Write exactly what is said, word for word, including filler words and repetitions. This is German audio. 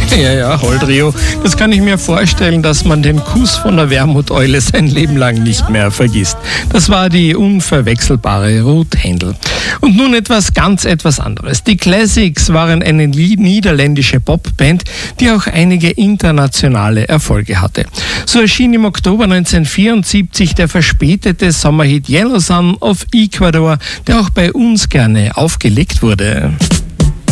Ja, ja, Holdrio. Das kann ich mir vorstellen, dass man den Kuss von der Wermuteule sein Leben lang nicht mehr vergisst. Das war die unverwechselbare Ruth Händel. Und nun etwas ganz etwas anderes. Die Classics waren eine niederländische Popband, die auch einige internationale Erfolge hatte. So erschien im Oktober neunzehnhundertvierundsiebzig der verspätete Sommerhit Yellow Sun of Ecuador, der auch bei uns gerne aufgelegt wurde.